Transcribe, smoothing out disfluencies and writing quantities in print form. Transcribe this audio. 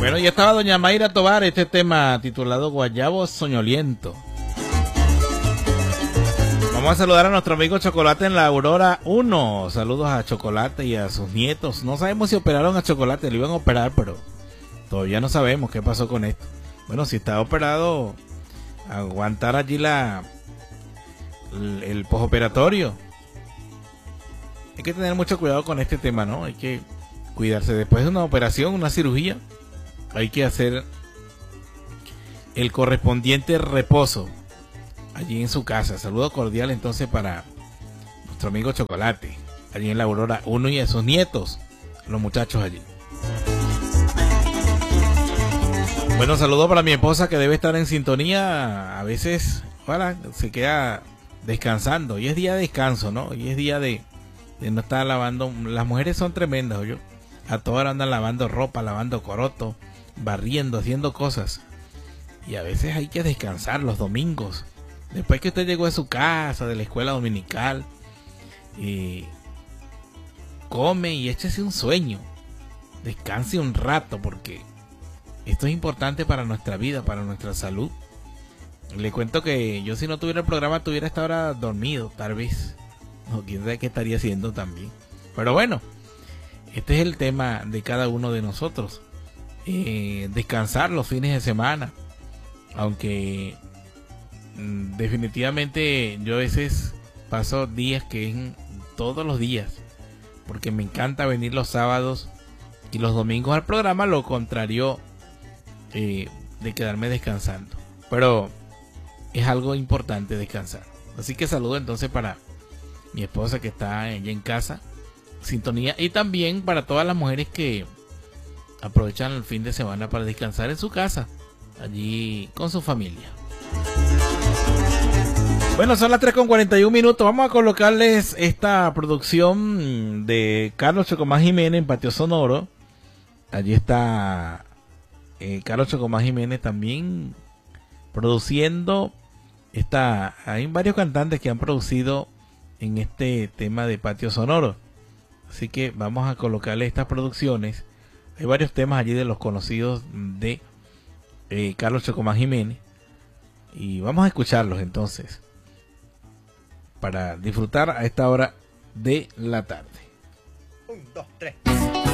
Bueno, ya estaba doña Mayra Tovar, este tema titulado Guayabo Soñoliento. Vamos a saludar a nuestro amigo Chocolate en la Aurora 1. Saludos a Chocolate y a sus nietos. No sabemos si operaron a Chocolate, lo iban a operar, pero todavía no sabemos qué pasó con esto. Bueno, si está operado, aguantar allí el postoperatorio. Hay que tener mucho cuidado con este tema, ¿no? Hay que cuidarse. Después de una operación, una cirugía, hay que hacer el correspondiente reposo allí en su casa. Saludo cordial entonces para nuestro amigo Chocolate, allí en la Aurora 1 y a sus nietos, los muchachos allí. Bueno, saludo para mi esposa que debe estar en sintonía. A veces, bueno, se queda descansando. Y es día de descanso, ¿no? Y es día de no estar lavando. Las mujeres son tremendas, ¿oyó? A todas horas andan lavando ropa, lavando coroto, barriendo, haciendo cosas. Y a veces hay que descansar los domingos. Después que usted llegó a su casa, de la escuela dominical, come y échese un sueño. Descanse un rato porque esto es importante para nuestra vida, para nuestra salud. Le cuento que yo si no tuviera el programa tuviera esta hora dormido, tal vez. O quién sabe qué estaría haciendo también. Pero bueno, este es el tema de cada uno de nosotros. Descansar los fines de semana. Aunque definitivamente yo a veces paso días que es todos los días. Porque me encanta venir los sábados y los domingos al programa. Lo contrario de quedarme descansando. Pero es algo importante descansar. Así que saludo entonces para mi esposa que está allá en casa, sintonía, y también para todas las mujeres que aprovechan el fin de semana para descansar en su casa, allí con su familia. Bueno, son las 3:41. Vamos a colocarles esta producción de Carlos Chocomán Jiménez en Patio Sonoro. Allí está Carlos Chocomán Jiménez también produciendo. Hay varios cantantes que han producido en este tema de Patio Sonoro. Así que vamos a colocarle estas producciones. Hay varios temas allí de los conocidos de Carlos Chocomán Jiménez. Y vamos a escucharlos entonces, para disfrutar a esta hora de la tarde. 1, 2, 3.